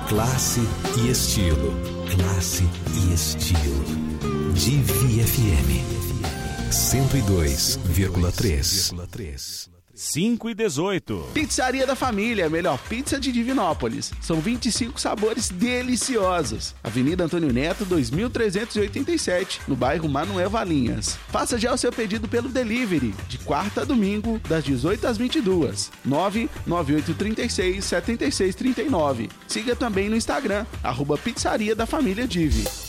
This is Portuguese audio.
Classe e estilo. Classe e estilo. Divi FM 102,3. 5:18. Pizzaria da Família, a melhor pizza de Divinópolis. São 25 sabores deliciosos. Avenida Antônio Neto, 2387, no bairro Manuel Valinhas. Faça já o seu pedido pelo delivery, de quarta a domingo, das 18 às 22. 99836-7639. Siga também no Instagram, @Pizzaria da Família Divi.